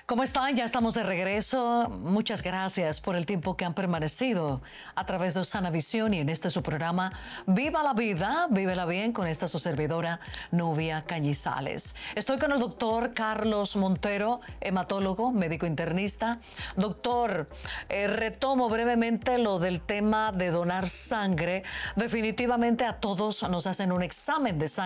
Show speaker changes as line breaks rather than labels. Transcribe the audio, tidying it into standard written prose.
¿Cómo están? Ya estamos de regreso. Muchas gracias por el tiempo que han permanecido a través de Sana Visión y en este su programa Viva la Vida, vívela bien con esta su servidora Nubia Cañizales. Estoy con el doctor Carlos Montero, hematólogo, médico internista. Doctor, retomo brevemente lo del tema de donar sangre. Definitivamente a todos nos hacen un examen de sangre